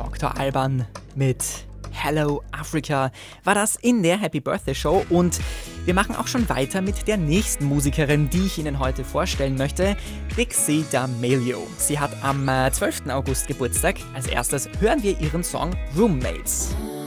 Dr. Alban mit Hello Africa war das in der Happy Birthday Show und wir machen auch schon weiter mit der nächsten Musikerin, die ich Ihnen heute vorstellen möchte, Dixie D'Amelio. Sie hat am 12. August Geburtstag. Als erstes hören wir ihren Song Roommates.